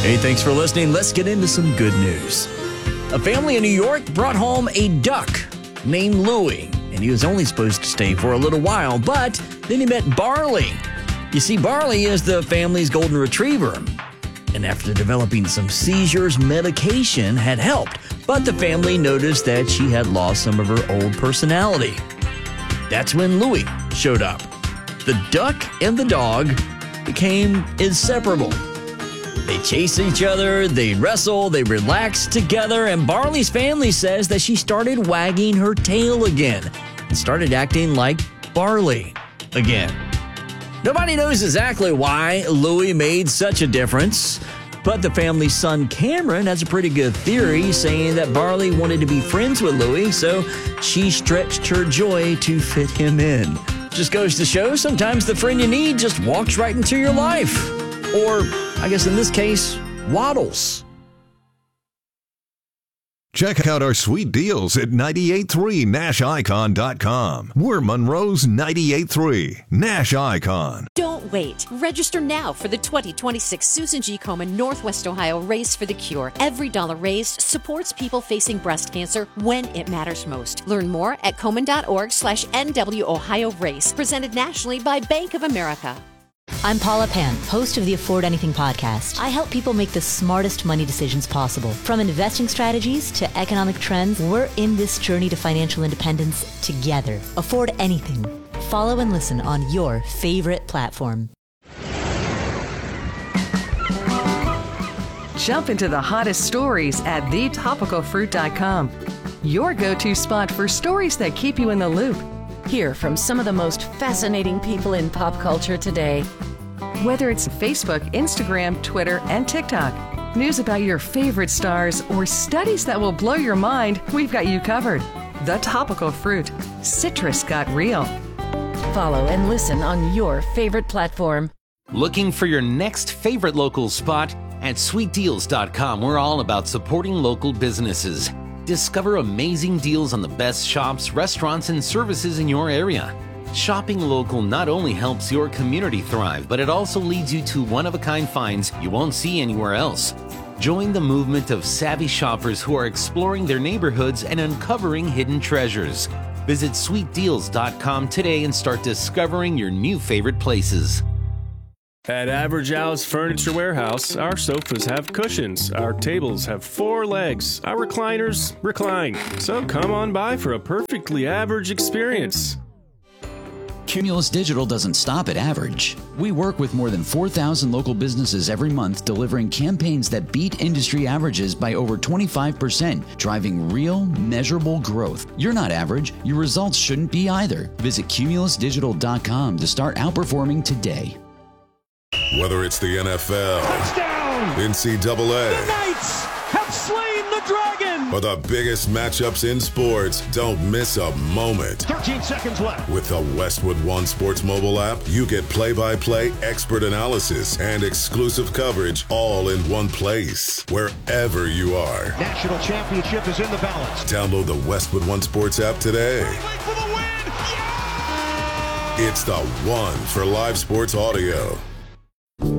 Hey, thanks for listening. Let's get into some good news. A family in New York brought home a duck named Louie, and he was only supposed to stay for a little while, but then he met Barley. You see, Barley is the family's golden retriever, and after developing some seizures, medication had helped, but the family noticed that she had lost some of her old personality. That's when Louie showed up. The duck and the dog became inseparable. They chase each other, they wrestle, they relax together, and Barley's family says that she started wagging her tail again and started acting like Barley again. Nobody knows exactly why Louie made such a difference, but the family's son Cameron has a pretty good theory, saying that Barley wanted to be friends with Louie, so she stretched her joy to fit him in. Just goes to show, sometimes the friend you need just walks right into your life. Or, I guess in this case, waddles. Check out our sweet deals at 983nashicon.com. We're Monroe's 98.3 Nash Icon. Don't wait. Register now for the 2026 Susan G. Komen Northwest Ohio Race for the Cure. Every dollar raised supports people facing breast cancer when it matters most. Learn more at komen.org/NW Ohio Race. Presented nationally by Bank of America. I'm Paula Pan, host of the Afford Anything podcast. I help people make the smartest money decisions possible. From investing strategies to economic trends, we're in this journey to financial independence together. Afford Anything. Follow and listen on your favorite platform. Jump into the hottest stories at thetopicalfruit.com. Your go-to spot for stories that keep you in the loop. Hear from some of the most fascinating people in pop culture today. Whether it's Facebook, Instagram, Twitter, and TikTok, news about your favorite stars, or studies that will blow your mind, we've got you covered. The Topical Fruit. Citrus got real. Follow and listen on your favorite platform. Looking for your next favorite local spot? At sweetdeals.com, we're all about supporting local businesses. Discover amazing deals on the best shops, restaurants, and services in your area. Shopping local not only helps your community thrive, but it also leads you to one-of-a-kind finds you won't see anywhere else. Join the movement of savvy shoppers who are exploring their neighborhoods and uncovering hidden treasures. Visit sweetdeals.com today and start discovering your new favorite places. At Average Al's Furniture Warehouse, our sofas have cushions, our tables have 4 legs, our recliners recline. So come on by for a perfectly average experience. Cumulus Digital doesn't stop at average. We work with more than 4,000 local businesses every month, delivering campaigns that beat industry averages by over 25%, driving real, measurable growth. You're not average. Your results shouldn't be either. Visit cumulusdigital.com to start outperforming today. Whether it's the NFL, touchdown, NCAA, the Knights have slain the dragon, or the biggest matchups in sports, don't miss a moment. 13 seconds left. With the Westwood One Sports mobile app, you get play-by-play, expert analysis, and exclusive coverage all in one place, wherever you are. National championship is in the balance. Download the Westwood One Sports app today. For the win. Yeah! It's the one for live sports audio.